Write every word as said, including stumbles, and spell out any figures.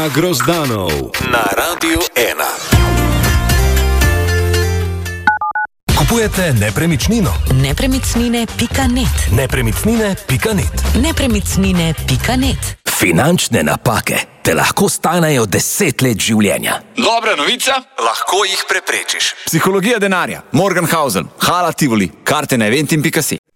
Grozdanov na Radiu ena. Kupujete nepremičnino? Nepremičnine pika net. Nepremičnine pika net. Nepremičnine pika net. Finančne napake te lahko stanejo deset let življenja. Dobra novica? Lahko jih preprečiš. Psihologija denarja. Morgan Housel. Hala Tivoli. Karte na eventim pika si.